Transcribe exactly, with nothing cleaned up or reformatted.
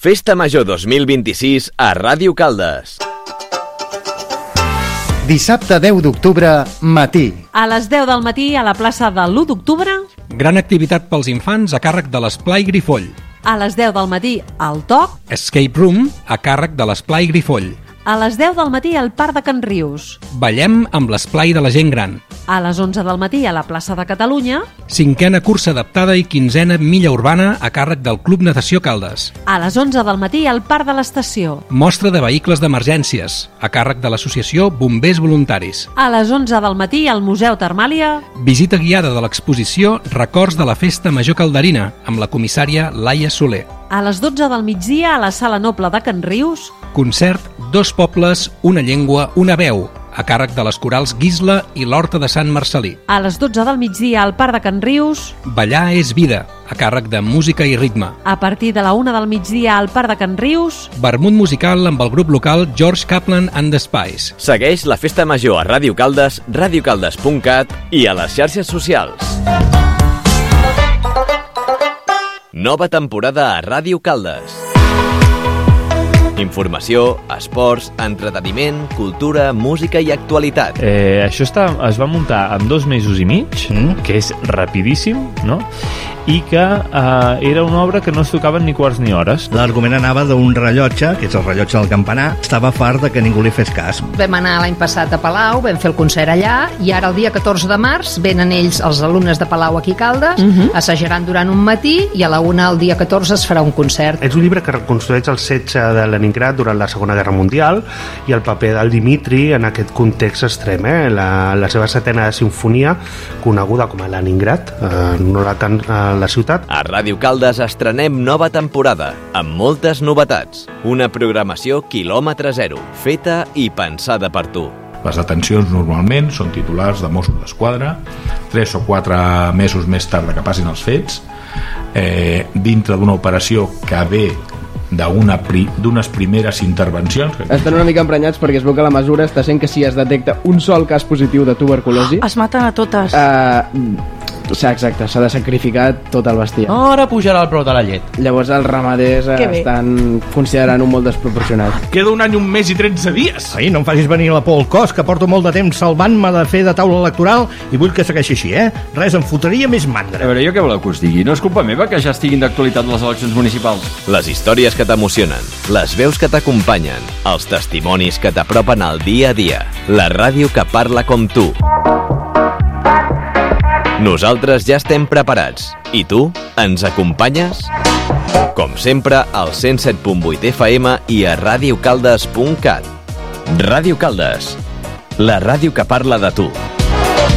Festa Major dos mil vint-i-sis a Ràdio Caldes. Dissabte deu d'octubre, matí. A les deu del matí, a la plaça de l'u d'octubre. Gran activitat pels infants a càrrec de l'Esplai Grifoll. A les deu del matí, al Toc. Escape Room a càrrec de l'Esplai Grifoll. A les deu del matí, al Parc de Can Rius. Ballem amb l'Esplai de la gent gran. A les onze del matí, a la plaça de Catalunya. Cinquena cursa adaptada i quinzena milla urbana a càrrec del Club Natació Caldes. A les onze del matí, al Parc de l'Estació. Mostra de vehicles d'emergències a càrrec de l'associació Bombers Voluntaris. A les onze del matí, al Museu Termàlia. Visita guiada de l'exposició Records de la Festa Major Calderina amb la comissària Laia Soler. A les dotze del migdia, a la Sala Noble de Can Rius. Concert Dos pobles, una llengua, una veu, a càrrec de les corals Guisla i l'Horta de Sant Marcelí. A les dotze del migdia, al Parc de Can Rius. Ballar és vida, a càrrec de música i ritme. A partir de la una del migdia, al Parc de Can Rius. Vermut musical amb el grup local George Kaplan and the Spice. Segueix la Festa Major a Ràdio Caldes, radiocaldes punt cat i a les xarxes socials. Nova temporada a Ràdio Caldes. Informació, esports, entreteniment, cultura, música i actualitat. Eh, això està, es va muntar en dos mesos i mig, mm. que és rapidíssim, no? I que eh, era una obra que no es tocaven ni quarts ni hores. L'argument anava d'un rellotge, que és el rellotge del campanar, estava fart de que ningú li fes cas. Vam anar l'any passat a Palau, vam fer el concert allà, i ara el dia catorze de març venen ells, els alumnes de Palau aquí a Caldes, uh-huh. assajaran durant un matí i a la una el dia catorze es farà un concert. És un llibre que reconstrueix el setge de Leningrad durant la Segona Guerra Mundial i el paper del Dimitri en aquest context extrem. Eh? La, la seva setena sinfonia, coneguda com a Leningrad, eh, no la tant eh, la ciutat. A Ràdio Caldes estrenem nova temporada, amb moltes novetats. Una programació quilòmetre zero, feta i pensada per tu. Les detencions normalment són titulars de Mossos d'Esquadra, tres o quatre mesos més tard que passin els fets, eh, dintre d'una operació que ve d'unes pri, primeres intervencions. Estan una mica emprenyats perquè es veu que la mesura està sent que si es detecta un sol cas positiu de tuberculosi... Es maten a totes. Uh, Sí, exacte, s'ha de sacrificar tot el bestiar. Ara pujarà el preu de la llet. Llavors els ramaders estan considerant-ho molt desproporcionat. Queda un any, un mes i tretze dies. Ai, no em facis venir la por al cos, que porto molt de temps salvant-me de fer de taula electoral i vull que segueixi així, eh? Res, em fotria més mandra. A veure, jo què voleu que us digui? No és culpa meva que ja estiguin d'actualitat les eleccions municipals. Les històries que t'emocionen, les veus que t'acompanyen, els testimonis que t'apropen al dia a dia, la ràdio que parla com tu. Nosaltres ja estem preparats. I tu, ens acompanyes? Com sempre, al cent set punt vuit F M i a radiocaldes punt cat. Ràdio Caldes, la ràdio que parla de tu.